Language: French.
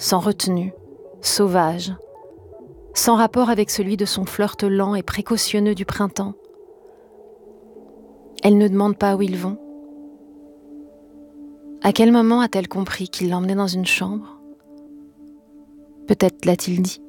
sans retenue, sauvage, sans rapport avec celui de son flirt lent et précautionneux du printemps. Elle ne demande pas où ils vont. À quel moment a-t-elle compris qu'il l'emmenait dans une chambre ? Peut-être l'a-t-il dit.